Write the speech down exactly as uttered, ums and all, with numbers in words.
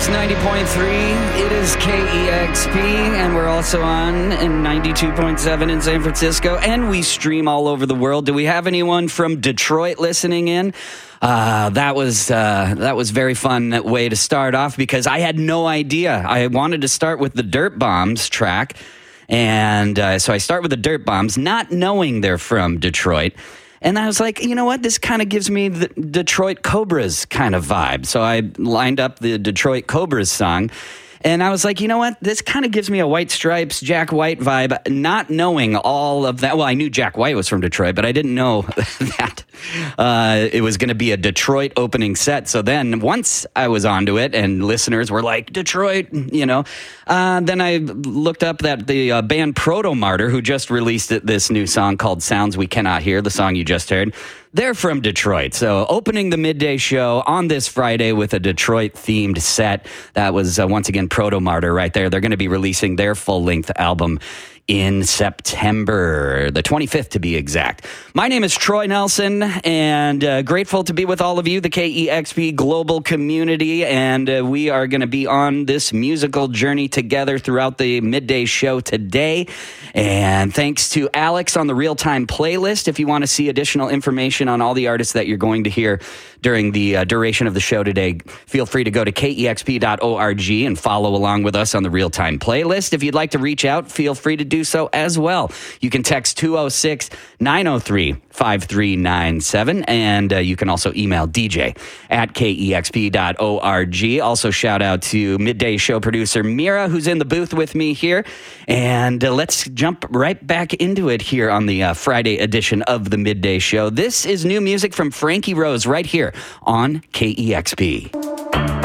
It's ninety point three. It is K E X P, and we're also on in ninety-two point seven in San Francisco, and we stream all over the world. Do we have anyone from Detroit listening in? Uh, that was uh, that was very fun way to start off because I had no idea. I wanted to start with the Dirt Bombs track, and uh, so I start with the Dirt Bombs, not knowing they're from Detroit. And I was like, you know what? This kind of gives me the Detroit Cobras kind of vibe. So I lined up the Detroit Cobras song. And I was like, you know what? This kind of gives me a White Stripes, Jack White vibe, not knowing all of that. Well, I knew Jack White was from Detroit, but I didn't know that uh, it was going to be a Detroit opening set. So then once I was onto it and listeners were like, Detroit, you know, uh, then I looked up that the uh, band Proto Martyr, who just released it, this new song called Sounds We Cannot Hear, the song you just heard. They're from Detroit. So opening the midday show on this Friday with a Detroit-themed set. That was, uh, once again, Proto Martyr right there. They're going to be releasing their full-length album in September, the twenty-fifth to be exact. My name is Troy Nelson, and uh, grateful to be with all of you, the K E X P global community, and uh, we are going to be on this musical journey together throughout the midday show today. And thanks to Alex on the real-time playlist. If you want to see additional information on all the artists that you're going to hear during the uh, duration of the show today, feel free to go to K E X P dot org and follow along with us on the real-time playlist. If you'd like to reach out, feel free to do so as well. You can text two oh six, nine oh three, five three nine seven, and uh, you can also email D J at K E X P dot org. Also, shout out to Midday Show producer Mira, who's in the booth with me here. And uh, let's jump right back into it here on the uh, Friday edition of the Midday Show. This is new music from Frankie Rose right here on K E X P.